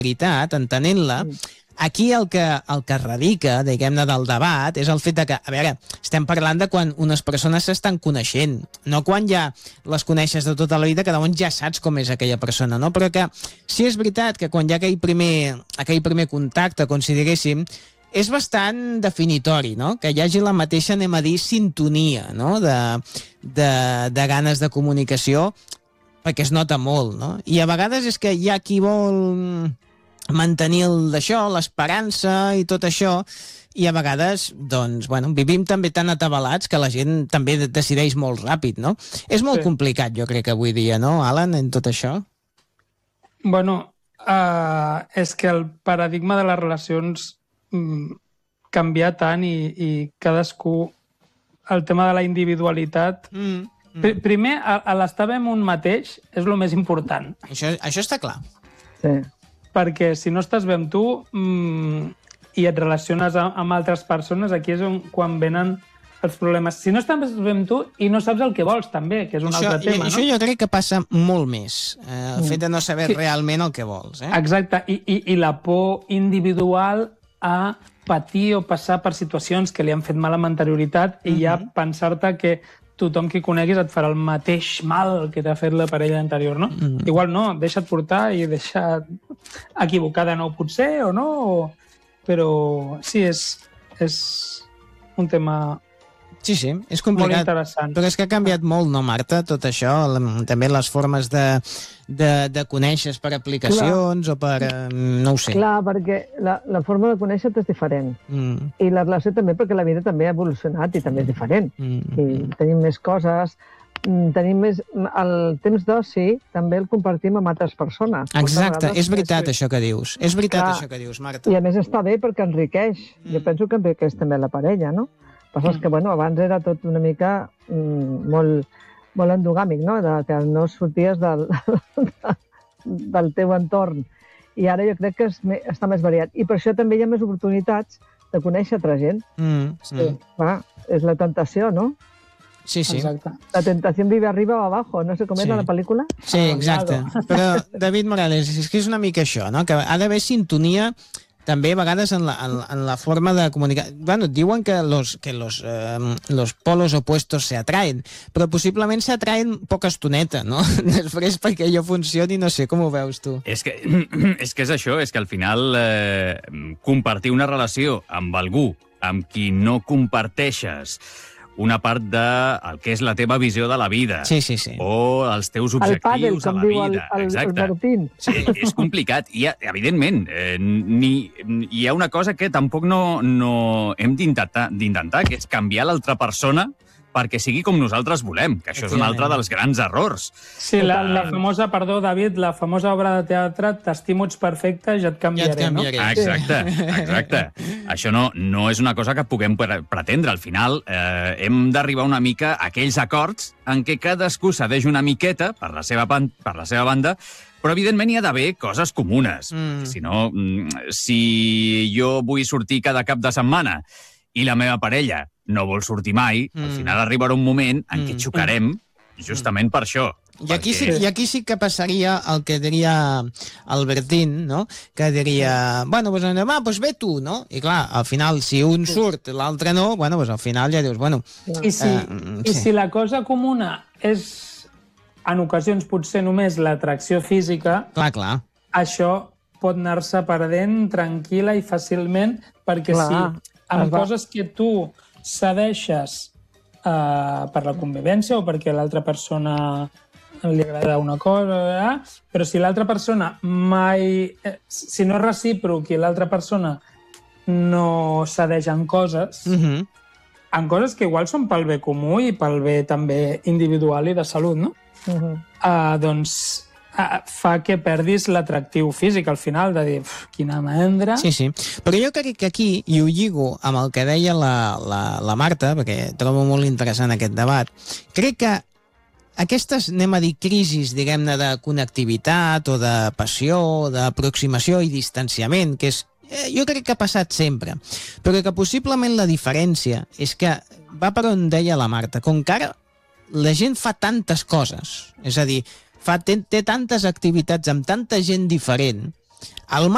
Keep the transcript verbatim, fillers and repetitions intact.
veritat, entenent-la, aquí el que, el que radica, diguem-ne, del debat és el fet de que, a veure, estem parlant de quan unes persones s'estan coneixent, no quan ja les coneixes de tota la vida, que llavors ja saps com és aquella persona, no? Però que sí és veritat que quan hi ha aquell primer, aquell primer contacte, com si diguéssim, és bastant definitori, no? Que hi hagi la mateixa, anem a dir, sintonia, no? De, de, de ganes de comunicació, perquè es nota molt, no? I a vegades és que hi ha qui vol mantenir d'això, l'esperança i tot això, i a vegades, doncs, bueno, vivim també tan atabalats que la gent també decideix molt ràpid, no? És molt sí. complicat, jo crec, avui dia, no, Alan, en tot això? Bueno, uh, és que el paradigma de les relacions mm, canvia tant i, i cadascú, el tema de la individualitat... Mm, mm. Primer, a, a l'estar bé amb un mateix és el més important. Això, això està clar. Sí. Perquè si no estàs bé amb tu mmm, i et relaciones amb altres persones, aquí és on, quan venen els problemes. Si no estàs bé amb tu i no saps el que vols, també, que és un això, altre tema, això no? jo crec que passa molt més, eh, el fet de no saber sí. realment el que vols. Eh? Exacte, I, i, i la por individual a patir o passar per situacions que li han fet mal amb anterioritat i mm-hmm. ja pensar-te que tothom que coneguis et farà el mateix mal que t'ha fet la parella anterior, no? Mm. Igual no, deixa't portar i deixa't equivocada no potser o no, o... però sí, és, és un tema sí, sí, és complicat, molt interessant. Però és que ha canviat molt, no, Marta, tot això, també les formes de, de, de conèixer per aplicacions Clar. o per... no ho sé. Clar, perquè la, la forma de conèixer és diferent. Mm. I la relació també, perquè la vida també ha evolucionat i també és diferent. Mm. I tenim més coses, tenim més... El temps d'oci també el compartim amb altres persones. Exacte, és veritat és... això que dius. És veritat Clar. això que dius, Marta. I a més està bé perquè enriqueix. Mm. Jo penso que enriqueix també la parella, no? Però és que, bueno, abans era tot una mica mm, molt, molt endogàmic, no? De, que no sorties del, del teu entorn. I ara jo crec que és, està més variat. I per això també hi ha més oportunitats de conèixer altra gent. Mm, sí. Mm. Clar, és la tentació, no? Sí, sí. Exacte. La tentació vive arriba o abajo, no sé com sí. és la pel·lícula. Sí, exacte. Però, David Morales, és que és una mica això, no? Que ha d'haver sintonia també a vegades en la, en, en la forma de comunicar. Bueno, diuen que los, que los, eh, los polos opuestos se atraen, però possiblement se atraen poca estoneta, no? Després perquè allò funcioni, no sé, com ho veus tu? És que és, que és això, és que al final eh, compartir una relació amb algú amb qui no comparteixes una part de el que és la teva visió de la vida. Sí, sí, sí. O els teus objectius a la vida. El pàdel, com diu el, el Martín. Sí, és complicat. I, evidentment, eh, ni, hi ha una cosa que tampoc no, no hem d'intentar, que és canviar l'altra persona perquè sigui com nosaltres volem, que això és un altre dels grans errors. Sí, la, la famosa, perdó, David, la famosa obra de teatre T'estimo, ets perfecte, ja et canviaré, ja et canviaré. No? Exacte, exacte. Això no, no és una cosa que puguem pretendre. Al final, eh, hem d'arribar una mica a aquells acords en què cadascú cedeix una miqueta per la seva, per la seva banda, però, evidentment, hi ha d'haver coses comunes. Mm. Si no, si jo vull sortir cada cap de setmana i la meva parella no vol sortir mai, mm. al final arribarà un moment en què xocarem justament per això. I aquí, perquè... sí, I aquí sí que passaria el que diria Albertín, no? Que diria, bueno, pues, demà, pues ve tu, no? I clar, al final, si un surt i l'altre no, bueno, pues al final ja dius, bueno... I si, eh, i sí. si la cosa comuna és, en ocasions, potser només l'atracció física, clar, clar. Això pot anar-se perdent tranquil·la i fàcilment, perquè clar. si amb coses que tu cedeixes uh, per la convivència o perquè l'altra persona li agrada una cosa, eh? Però si l'altra persona mai... Eh, si no és recíproc i l'altra persona no cedeix en coses, mm-hmm. en coses que igual són pel bé comú i pel bé també individual i de salut, no? Mm-hmm. Uh, doncs fa que perdis l'atractiu físic al final, de dir, quina mandra... Sí, sí. Però jo crec que aquí, i ho lligo amb el que deia la, la, la Marta, perquè trobo molt interessant aquest debat, crec que aquestes, anem a dir, crisis, diguem-ne, de connectivitat o de passió, d'aproximació i distanciament, que és, eh, jo crec que ha passat sempre, però que possiblement la diferència és que va per on deia la Marta, com que ara la gent fa tantes coses, és a dir, fa, té, té tantes activitats amb tanta gent diferent, el